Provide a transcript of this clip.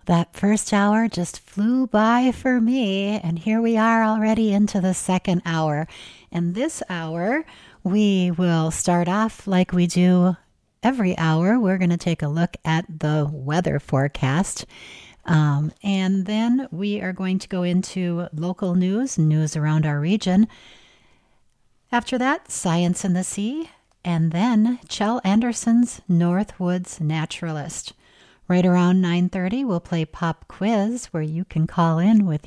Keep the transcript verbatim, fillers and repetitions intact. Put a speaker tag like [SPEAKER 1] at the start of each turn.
[SPEAKER 1] That first hour just flew by for me, and here we are already into the second hour. And this hour, we will start off like we do every hour. We're going to take a look at the weather forecast. Um, and then we are going to go into local news, news around our region. After that, Science in the Sea, and then Kjell Anderson's Northwoods Naturalist. Right around nine thirty, we'll play Pop Quiz, where you can call in with